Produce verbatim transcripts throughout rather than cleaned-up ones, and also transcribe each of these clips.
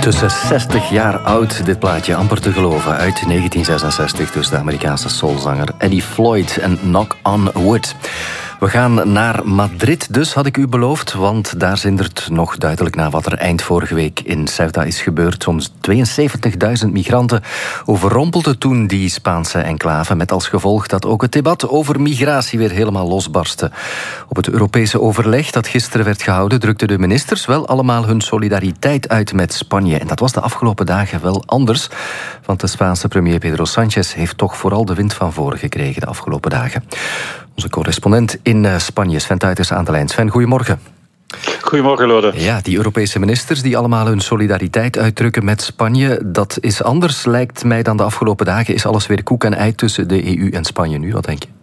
Ondertussen zestig jaar oud, dit plaatje amper te geloven. Uit negentien zesenzestig, dus de Amerikaanse soulzanger Eddie Floyd en Knock on Wood. We gaan naar Madrid dus, had ik u beloofd, want daar zindert nog duidelijk na wat er eind vorige week in Ceuta is gebeurd. Zo'n tweeënzeventigduizend migranten overrompelden toen die Spaanse enclave, met als gevolg dat ook het debat over migratie weer helemaal losbarstte. Op het Europese overleg dat gisteren werd gehouden, drukten de ministers wel allemaal hun solidariteit uit met Spanje. En dat was de afgelopen dagen wel anders, want de Spaanse premier Pedro Sánchez heeft toch vooral de wind van voren gekregen de afgelopen dagen. Onze correspondent in Spanje, Sven Tuiters aan de lijn. Sven, goedemorgen. Goedemorgen, Lode. Ja, die Europese ministers die allemaal hun solidariteit uitdrukken met Spanje, dat is anders, lijkt mij, dan de afgelopen dagen. Is alles weer koek en ei tussen de E U en Spanje nu? Wat denk je?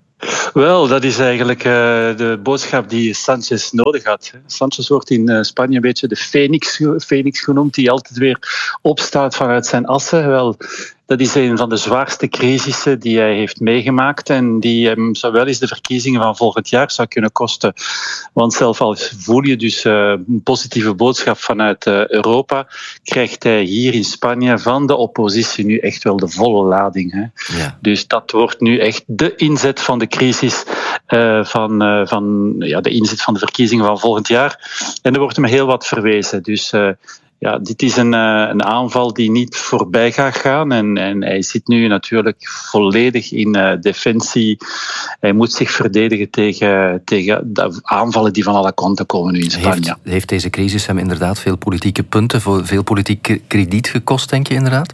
Wel, dat is eigenlijk uh, de boodschap die Sánchez nodig had. Sánchez wordt in uh, Spanje een beetje de Phoenix, Phoenix genoemd, die altijd weer opstaat vanuit zijn assen. Wel, dat is een van de zwaarste crisissen die hij heeft meegemaakt en die hem zowel eens de verkiezingen van volgend jaar zou kunnen kosten. Want zelfs al voel je dus uh, een positieve boodschap vanuit uh, Europa, krijgt hij hier in Spanje van de oppositie nu echt wel de volle lading. Hè? Ja. Dus dat wordt nu echt de inzet van de crisis, uh, van, uh, van ja, de inzet van de verkiezingen van volgend jaar. En er wordt hem heel wat verwezen. Dus uh, Ja, dit is een, een aanval die niet voorbij gaat gaan. En, en hij zit nu natuurlijk volledig in uh, defensie. Hij moet zich verdedigen tegen, tegen de aanvallen die van alle kanten komen nu in Spanje. Heeft, heeft deze crisis hem inderdaad veel politieke punten, veel politiek krediet gekost, denk je inderdaad?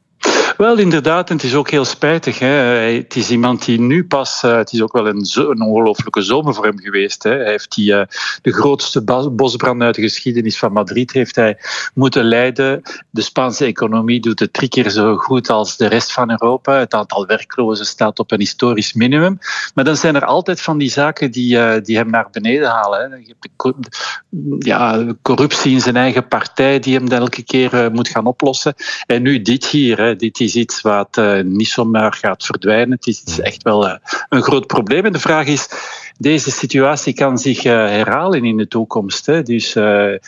Wel, inderdaad, en het is ook heel spijtig. Hè. Het is iemand die nu pas... Uh, het is ook wel een, zo, een ongelooflijke zomer voor hem geweest. Hè. Hij heeft die, uh, de grootste bosbrand uit de geschiedenis van Madrid heeft hij moeten leiden. De Spaanse economie doet het drie keer zo goed als de rest van Europa. Het aantal werklozen staat op een historisch minimum. Maar dan zijn er altijd van die zaken die, uh, die hem naar beneden halen. Hè. Je hebt de ja, corruptie in zijn eigen partij die hem elke keer uh, moet gaan oplossen. En nu dit hier, hè. Dit is iets wat uh, niet zomaar gaat verdwijnen. Het is, het is echt wel uh, een groot probleem. En de vraag is, deze situatie kan zich uh, herhalen in de toekomst. Hè. Dus uh, uh,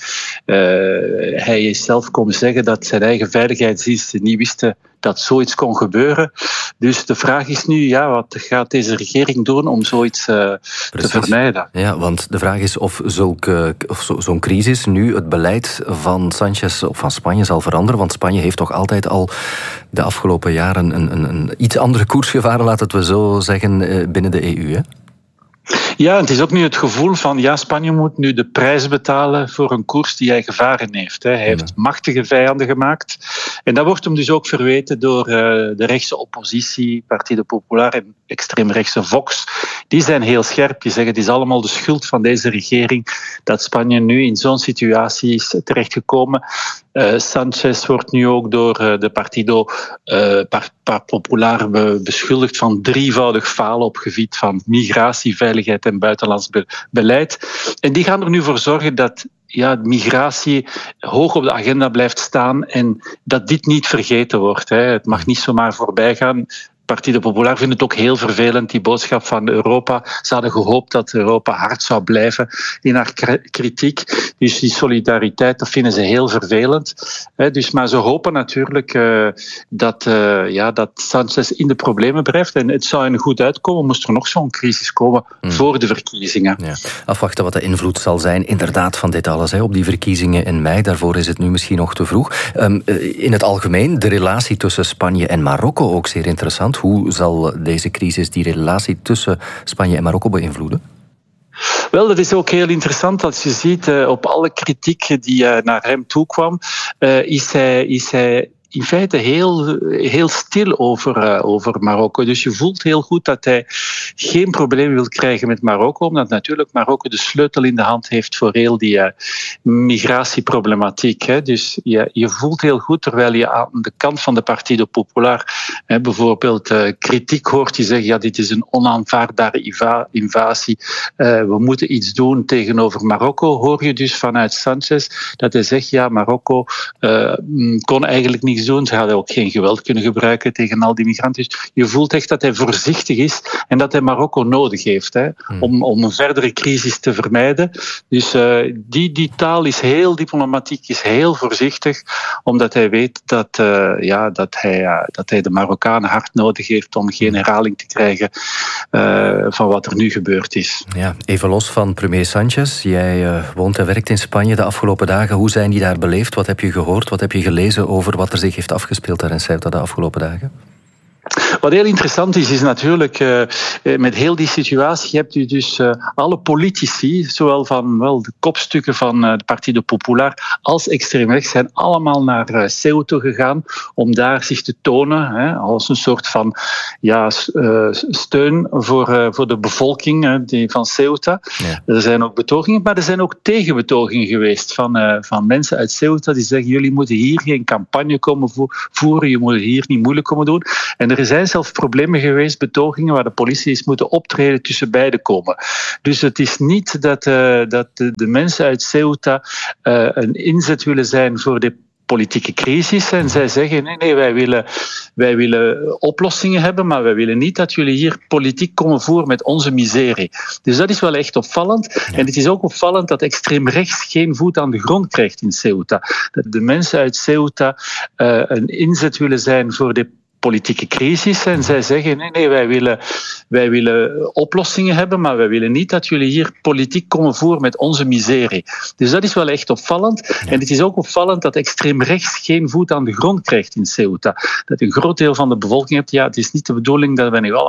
hij is zelf komen zeggen dat zijn eigen veiligheidsdiensten niet wisten dat zoiets kon gebeuren. Dus de vraag is nu, ja, wat gaat deze regering doen om zoiets uh, te vermijden? Ja, want de vraag is of, zulke, of zo, zo'n crisis nu het beleid van Sánchez of van Spanje zal veranderen. Want Spanje heeft toch altijd al de afgelopen jaren een, een, een iets andere koers gevaren, laten we zo zeggen, binnen de E U, hè? Ja, het is ook nu het gevoel van, ja, Spanje moet nu de prijs betalen voor een koers die hij gevaren heeft. Hij heeft machtige vijanden gemaakt. En dat wordt hem dus ook verweten door uh, de rechtse oppositie, Partido Popular en extreemrechtse Vox. Die zijn heel scherp. Die zeggen, het is allemaal de schuld van deze regering dat Spanje nu in zo'n situatie is terechtgekomen. Uh, Sánchez wordt nu ook door uh, de Partido uh, Par- Popular be- beschuldigd van drievoudig falen op gebied van migratie, veiligheid en buitenlands be- beleid. En die gaan er nu voor zorgen dat ja, migratie hoog op de agenda blijft staan en dat dit niet vergeten wordt. Hè. Het mag niet zomaar voorbij gaan. Partido Popular vindt het ook heel vervelend, die boodschap van Europa. Ze hadden gehoopt dat Europa hard zou blijven in haar kritiek. Dus die solidariteit, dat vinden ze heel vervelend. Dus, maar ze hopen natuurlijk uh, dat, uh, ja, dat Sánchez in de problemen blijft. En het zou een goed uitkomen, moest er nog zo'n crisis komen hmm. voor de verkiezingen. Ja. Afwachten wat de invloed zal zijn, inderdaad, van dit alles hè, op die verkiezingen in mei. Daarvoor is het nu misschien nog te vroeg. Um, in het algemeen, de relatie tussen Spanje en Marokko ook zeer interessant. Hoe zal deze crisis die relatie tussen Spanje en Marokko beïnvloeden? Wel, dat is ook heel interessant als je ziet uh, op alle kritiek die uh, naar hem toekwam, uh, is hij... Is hij in feite heel, heel stil over, uh, over Marokko. Dus je voelt heel goed dat hij geen probleem wil krijgen met Marokko, omdat natuurlijk Marokko de sleutel in de hand heeft voor heel die uh, migratieproblematiek. Hè. Dus je, je voelt heel goed, terwijl je aan de kant van de Partido Popular hè, bijvoorbeeld uh, kritiek hoort die zegt, ja, dit is een onaanvaardbare inva- invasie, uh, we moeten iets doen tegenover Marokko. Hoor je dus vanuit Sánchez dat hij zegt, ja, Marokko uh, kon eigenlijk niets niks doen. Ze hadden ook geen geweld kunnen gebruiken tegen al die migranten. Dus je voelt echt dat hij voorzichtig is en dat hij Marokko nodig heeft, hè, hmm. om, om een verdere crisis te vermijden. Dus uh, die, die taal is heel diplomatiek, is heel voorzichtig, omdat hij weet dat, uh, ja, dat, hij, uh, dat hij de Marokkanen hard nodig heeft om geen herhaling te krijgen uh, van wat er nu gebeurd is. Ja, even los van premier Sanchez. Jij uh, woont en werkt in Spanje de afgelopen dagen. Hoe zijn die daar beleefd? Wat heb je gehoord? Wat heb je gelezen over wat er zich heeft afgespeeld daar in Ceuta de afgelopen dagen? Wat heel interessant is, is natuurlijk uh, met heel die situatie hebt u dus uh, alle politici, zowel van wel, de kopstukken van uh, de Partido Popular als extreem rechts, zijn allemaal naar uh, Ceuta gegaan om daar zich te tonen, hè, als een soort van ja, uh, steun voor, uh, voor de bevolking uh, die, van Ceuta. Ja. Er zijn ook betogingen, maar er zijn ook tegenbetogingen geweest van, uh, van mensen uit Ceuta die zeggen, jullie moeten hier geen campagne komen voeren, je moet hier niet moeilijk komen doen. En er zijn zelfs problemen geweest, betogingen, waar de politie is moeten optreden tussen beiden komen. Dus het is niet dat, uh, dat de, de mensen uit Ceuta uh, een inzet willen zijn voor de politieke crisis. En zij zeggen, nee, nee, wij willen, wij willen oplossingen hebben, maar wij willen niet dat jullie hier politiek komen voeren met onze miserie. Dus dat is wel echt opvallend. Ja. En het is ook opvallend dat extreem rechts geen voet aan de grond krijgt in Ceuta. Dat de mensen uit Ceuta uh, een inzet willen zijn voor de politieke crisis. En zij zeggen, nee, nee, wij willen, wij willen oplossingen hebben, maar wij willen niet dat jullie hier politiek komen voeren met onze miserie. Dus dat is wel echt opvallend. Ja. En het is ook opvallend dat extreem rechts geen voet aan de grond krijgt in Ceuta. Dat een groot deel van de bevolking hebt, ja, het is niet de bedoeling dat we nu allemaal